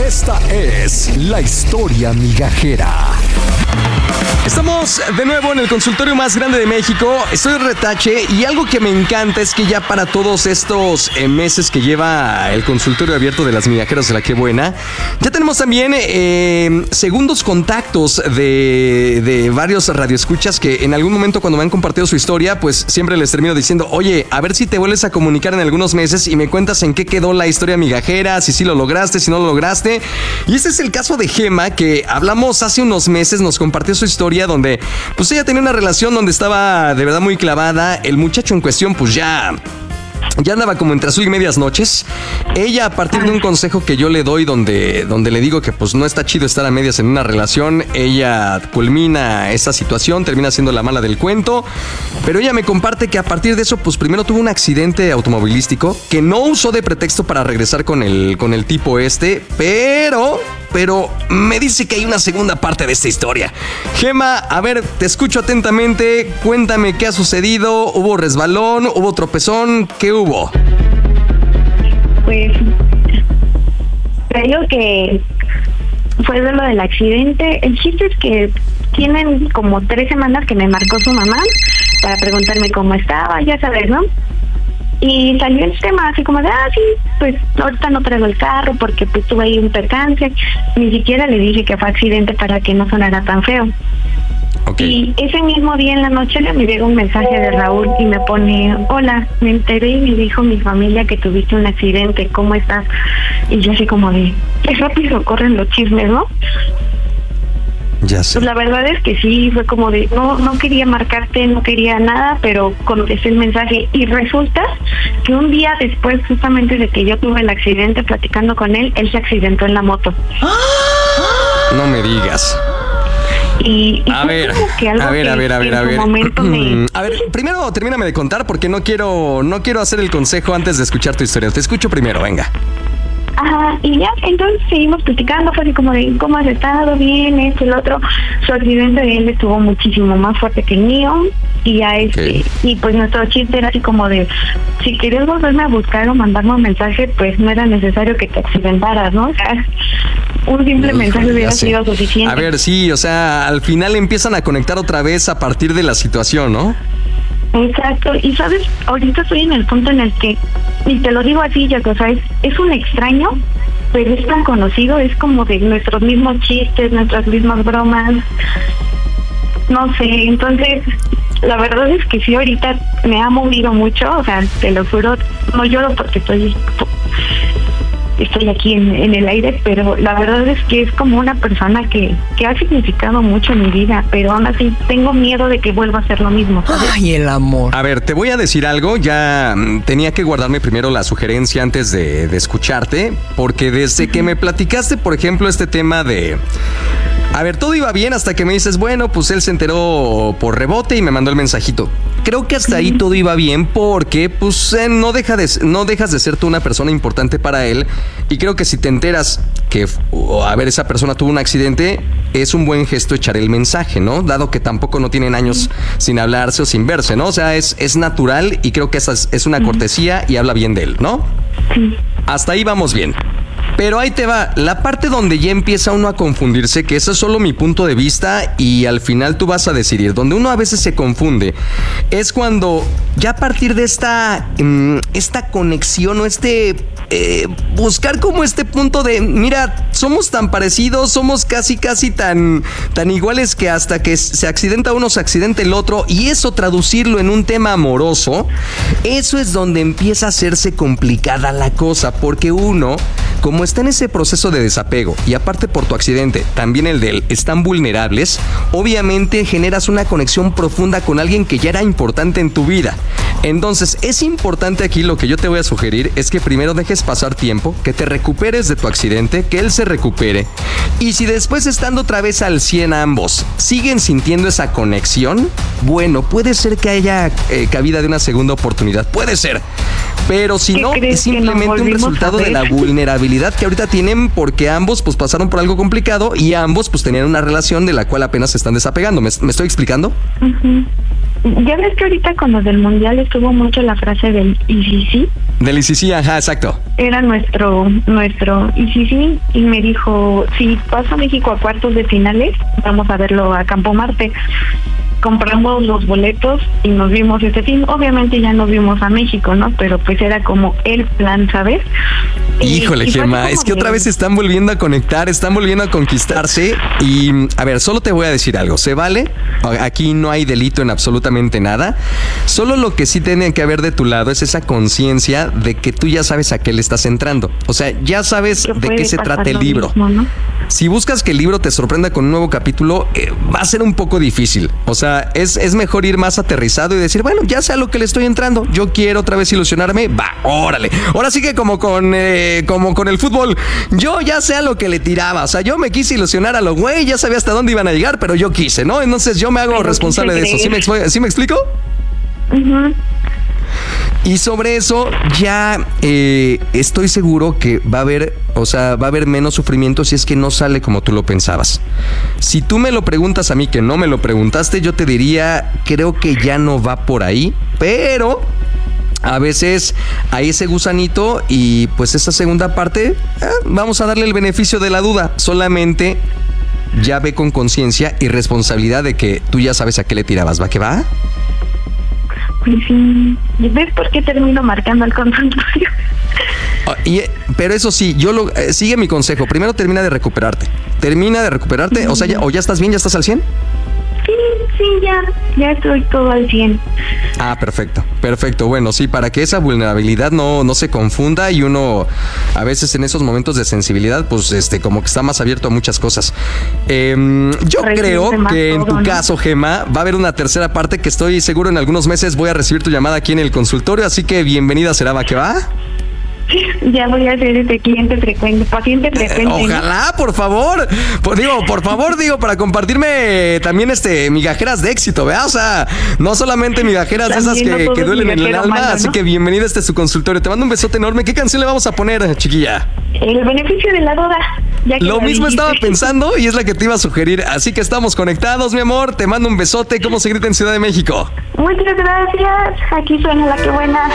Esta es la historia migajera. Estamos de nuevo en el consultorio más grande de México. Estoy Retache y algo que me encanta es que ya para todos estos meses que lleva el consultorio abierto de las migajeras de la Qué Buena, ya tenemos también segundos contactos de varios radioescuchas que en algún momento cuando me han compartido su historia, pues siempre les termino diciendo, oye, a ver si te vuelves a comunicar en algunos meses y me cuentas en qué quedó la historia migajera, si sí lo lograste, si no lo lograste. Y ese es el caso de Gema, que hablamos hace unos meses, nos compartió su historia donde pues ella tenía una relación donde estaba de verdad muy clavada. El muchacho en cuestión pues ya andaba como entre azul y medias noches. Ella, a partir de un consejo que yo le doy donde le digo que pues no está chido estar a medias en una relación, ella culmina esa situación, termina siendo la mala del cuento, pero ella me comparte que a partir de eso pues primero tuvo un accidente automovilístico que no usó de pretexto para regresar con el tipo pero me dice que hay una segunda parte de esta historia. Gema, a ver, te escucho atentamente, cuéntame qué ha sucedido. ¿Hubo resbalón? ¿Hubo tropezón? ¿Qué hubo? Pues creo que fue de lo del accidente. El chiste es que tienen como 3 semanas que me marcó su mamá para preguntarme cómo estaba, ya sabes, ¿no? Y salió el tema así como de, sí, pues ahorita no traigo el carro porque pues tuve ahí un percance. Ni siquiera le dije que fue accidente para que no sonara tan feo. Okay. Y ese mismo día en la noche me llega un mensaje de Raúl y me pone, hola, me enteré y me dijo mi familia que tuviste un accidente, ¿cómo estás? Y yo así como de, qué rápido corren los chismes, ¿no? Ya sé. Pues la verdad es que sí, fue como de, no quería marcarte, no quería nada, pero contesté el mensaje y resulta que un día después, justamente de que yo tuve el accidente, platicando con él se accidentó en la moto. No me digas. Y a ver, momento a ver, primero termíname de contar porque no quiero hacer el consejo antes de escuchar tu historia. Te escucho primero, venga. Ajá, y ya, entonces seguimos platicando, fue así como de, ¿cómo has estado? Bien, esto, el otro. Su accidente de él estuvo muchísimo más fuerte que el mío, y ya y pues nuestro chiste era así como de, si querías volverme a buscar o mandarme un mensaje, pues no era necesario que te accidentaras, ¿no? O sea, un simple mensaje hubiera sido suficiente. A ver, sí, o sea, al final empiezan a conectar otra vez a partir de la situación, ¿no? Exacto, y sabes, ahorita estoy en el punto en el que, y te lo digo así, ya que, o sea, es un extraño, pero es tan conocido, es como de nuestros mismos chistes, nuestras mismas bromas, no sé, entonces, la verdad es que sí, ahorita me ha movido mucho, o sea, te lo juro, no lloro porque estoy aquí en el aire, pero la verdad es que es como una persona que ha significado mucho en mi vida, pero aún así tengo miedo de que vuelva a hacer lo mismo, ¿sabes? Ay, el amor. A ver, te voy a decir algo, ya tenía que guardarme primero la sugerencia antes de escucharte, porque desde que me platicaste, por ejemplo, este tema de... A ver, todo iba bien hasta que me dices, bueno, pues él se enteró por rebote y me mandó el mensajito. Creo que hasta ahí todo iba bien porque pues no dejas de ser tú una persona importante para él, y creo que si te enteras que, esa persona tuvo un accidente, es un buen gesto echar el mensaje, ¿no? Dado que tampoco no tienen años sin hablarse o sin verse, ¿no? O sea, es natural y creo que esa es una cortesía y habla bien de él, ¿no? Sí. Hasta ahí vamos bien. Pero ahí te va, la parte donde ya empieza uno a confundirse, que ese es solo mi punto de vista y al final tú vas a decidir, donde uno a veces se confunde, es cuando ya a partir de esta conexión o buscar como este punto de, mira, somos tan parecidos, somos casi tan iguales que hasta que se accidenta uno, se accidenta el otro, y eso traducirlo en un tema amoroso, eso es donde empieza a hacerse complicada la cosa, porque uno, como está en ese proceso de desapego y aparte por tu accidente, también el de él, están vulnerables, obviamente generas una conexión profunda con alguien que ya era importante en tu vida. Entonces es importante aquí, lo que yo te voy a sugerir es que primero dejes pasar tiempo, que te recuperes de tu accidente, que él se recupere, y si después, estando otra vez al 100 ambos, siguen sintiendo esa conexión, bueno, puede ser que haya cabida de una segunda oportunidad, puede ser. Pero si no, es simplemente un resultado de la vulnerabilidad que ahorita tienen, porque ambos pues pasaron por algo complicado y ambos pues tenían una relación de la cual apenas se están desapegando. ¿Me estoy explicando? Uh-huh. Ya ves que ahorita con lo del mundial estuvo mucho la frase del y sí, sí. Del ICC, ajá, exacto. Era nuestro y sí, sí. Y me dijo, si pasa México a cuartos de finales, vamos a verlo a Campo Marte. Compramos los boletos y nos vimos ese fin. Obviamente ya nos vimos a México, ¿no? Pero pues era como el plan, ¿sabes? Híjole, Gemma, es que otra vez están volviendo a conectar, están volviendo a conquistarse. Y, a ver, solo te voy a decir algo. ¿Se vale? Aquí no hay delito en absolutamente nada. Solo lo que sí tiene que haber de tu lado es esa conciencia de que tú ya sabes a qué le estás entrando. O sea, ya sabes de qué se trata el libro. Mismo, ¿no? Si buscas que el libro te sorprenda con un nuevo capítulo, va a ser un poco difícil. O sea, es mejor ir más aterrizado y decir, bueno, ya sé a lo que le estoy entrando. Yo quiero otra vez ilusionarme. Va, órale. Ahora sí que como con el fútbol, yo ya sé a lo que le tiraba. O sea, yo me quise ilusionar a lo güey, ya sabía hasta dónde iban a llegar, pero yo quise, ¿no? Entonces yo me hago responsable de eso. ¿Sí me explico? Uh-huh. Y sobre eso ya estoy seguro que va a haber menos sufrimiento si es que no sale como tú lo pensabas. Si tú me lo preguntas a mí que no me lo preguntaste, yo te diría, creo que ya no va por ahí, pero a veces hay ese gusanito y pues esa segunda parte, vamos a darle el beneficio de la duda. Solamente ya ve con conciencia y responsabilidad de que tú ya sabes a qué le tirabas. ¿Va que va? Pues sí. ¿Ves por qué termino marcando al consultorio? Pero eso sí, sigue mi consejo. Primero termina de recuperarte. O sea, ya estás bien, ya estás al 100. Sí, ya estoy todo al 100. Ah, perfecto. Bueno, sí, para que esa vulnerabilidad no se confunda y uno a veces en esos momentos de sensibilidad, pues como que está más abierto a muchas cosas. Yo creo que en tu caso, Gemma, va a haber una tercera parte que estoy seguro en algunos meses voy a recibir tu llamada aquí en el consultorio, así que bienvenida será, ¿va que va? Ya voy a ser paciente frecuente. Ojalá, por favor. Para compartirme también migajeras de éxito, ¿verdad? O sea, no solamente migajeras de esas que duelen en el alma, malo, ¿no? Así que bienvenida a su consultorio. Te mando un besote enorme. ¿Qué canción le vamos a poner, chiquilla? El beneficio de la duda. Lo mismo estaba pensando y es la que te iba a sugerir. Así que estamos conectados, mi amor. Te mando un besote. ¿Cómo se grita en Ciudad de México? Muchas gracias. Aquí suena la que buena.